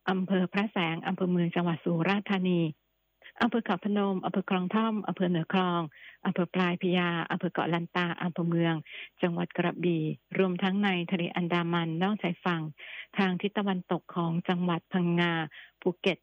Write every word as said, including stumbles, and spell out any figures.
อำเภอพระแสงอำเภอเมืองจังหวัดสุราษฎร์ธานีอำเภอเขาพนมอำเภอคลองท่อมอำเภอเหนือคลองอำเภอปลายพระยาอำเภอเกาะลันตาอำเภอเมืองจังหวัดกระบี่รวมทั้งในทะเลอันดามันนอกชายฝั่งทางทิศตะวันตกของจังหวัดพังงาภูเก็ต